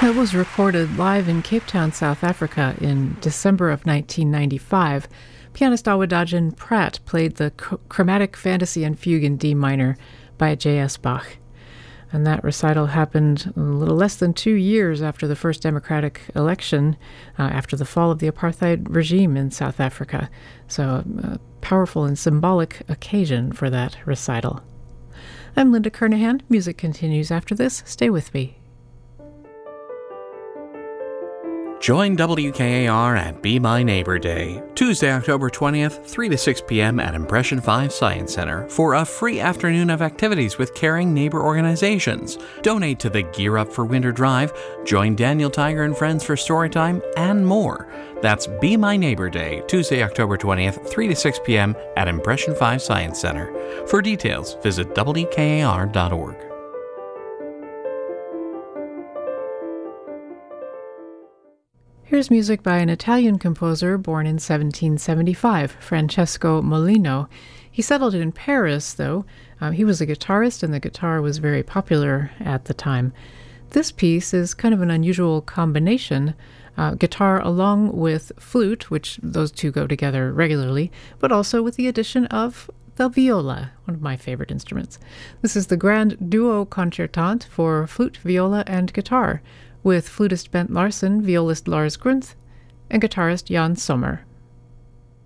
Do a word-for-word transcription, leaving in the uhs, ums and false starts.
It was recorded live in Cape Town, South Africa in December of nineteen ninety-five. Pianist Awadagin Pratt played the Chromatic Fantasy and Fugue in D minor by J S Bach. And that recital happened a little less than two years after the first democratic election, uh, after the fall of the apartheid regime in South Africa. So a powerful and symbolic occasion for that recital. I'm Linda Kernahan. Music continues after this. Stay with me. Join W K A R at Be My Neighbor Day, Tuesday, October twentieth, three to six p.m. at Impression five Science Center for a free afternoon of activities with caring neighbor organizations. Donate to the Gear Up for Winter Drive, join Daniel Tiger and friends for Storytime, and more. That's Be My Neighbor Day, Tuesday, October twentieth, three to six p.m. at Impression five Science Center. For details, visit W K A R dot org. Here's music by an Italian composer born in seventeen seventy-five, Francesco Molino. He settled in Paris, though. Um, he was a guitarist, and the guitar was very popular at the time. This piece is kind of an unusual combination, uh, guitar along with flute, which those two go together regularly, but also with the addition of the viola, one of my favorite instruments. This is the Grand Duo Concertante for flute, viola, and guitar, with flutist Bent Larsen, violist Lars Grunth, and guitarist Jan Sommer.